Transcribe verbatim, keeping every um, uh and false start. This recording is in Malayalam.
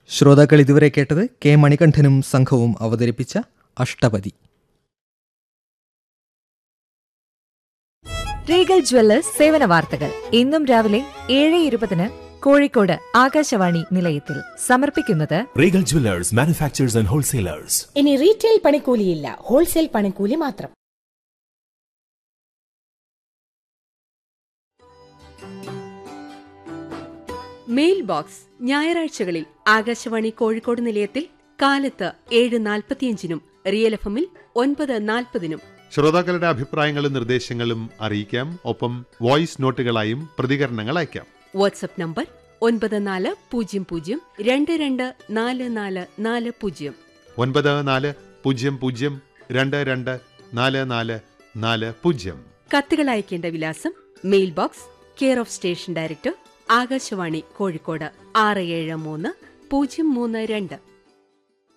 ശ്രോതാക്കൾ ഇതുവരെ കേട്ടത് കെ മണികണ്ഠനും സംഘവും അവതരിപ്പിച്ച അഷ്ടപതി. റീഗൽ ജ്വല്ലേഴ്സ് സേവന വാർത്തകൾ. ഇന്നും രാവിലെ ഏഴ് ഇരുപതിന് കോഴിക്കോട് ആകാശവാണി നിലയത്തിൽ സമർപ്പിക്കുന്നത് Regal Jewellers manufacturers and wholesalers. ഇനി റീറ്റെയിൽ പണിക്കൂലിയില്ല, ഹോൾസെയിൽ പണിക്കൂലി മാത്രം. മെയിൽ ബോക്സ് ഞായറാഴ്ചകളിൽ ആകാശവാണി കോഴിക്കോട് നിലയത്തിൽ കാലത്ത് ഏഴ് നാൽപ്പത്തിയഞ്ചിനും റിയൽ എഫ് എമ്മിൽ ഒൻപത് നാൽപ്പതിനും. ശ്രോതാക്കളുടെ അഭിപ്രായങ്ങളും നിർദ്ദേശങ്ങളും അറിയിക്കാം. ഒപ്പം വോയിസ് നോട്ടുകളായും പ്രതികരണങ്ങൾ അയക്കാം. വാട്സ്ആപ്പ് നമ്പർ ഒൻപത് നാല് പൂജ്യം പൂജ്യം രണ്ട് രണ്ട് നാല് നാല് നാല് പൂജ്യം ഒൻപത് നാല് പൂജ്യം പൂജ്യം രണ്ട് രണ്ട് നാല് നാല് നാല് പൂജ്യം. കത്തുകൾ അയക്കേണ്ട വിലാസം mail box, care of station director, Akashvani Kozhikode ആറ് ഏഴ് മൂന്ന് പൂജ്യം മൂന്ന് രണ്ട്.